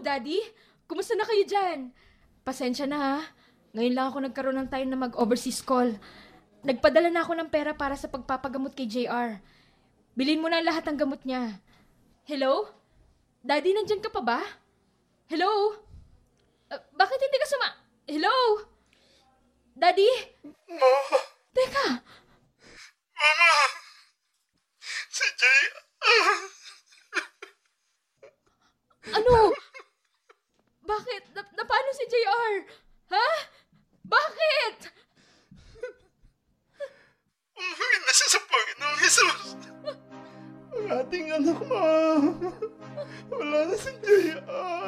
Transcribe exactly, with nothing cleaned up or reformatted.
Daddy! Kumusta na kayo dyan? Pasensya na ha. Ngayon lang ako nagkaroon ng time na mag-overseas call. Nagpadala na ako ng pera para sa pagpapagamot kay J R. Bilhin mo na lahat ng gamot niya. Hello? Daddy, nandyan ka pa ba? Hello? Uh, bakit hindi ka suma... Hello? Daddy? Ma! Teka! Mama! Si J R! Ano? Bakit? Na, na paano si J R? Ha? Bakit? Umuwi na siya sa Panginoong Jesus! Ang ating anak, Ma! Wala na si J R!